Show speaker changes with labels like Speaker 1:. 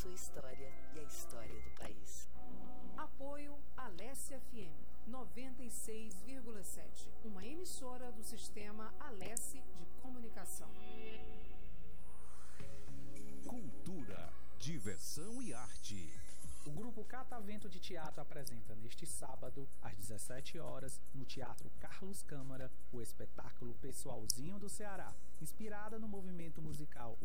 Speaker 1: sua história e a história do país.
Speaker 2: Apoio Alessia FM 96,7, uma emissora do sistema Alessi de comunicação.
Speaker 3: Cultura, diversão e arte.
Speaker 4: O grupo Catavento de Teatro apresenta neste sábado, às 17 horas, no Teatro Carlos Câmara, o espetáculo Pessoalzinho do Ceará, inspirada no movimento musical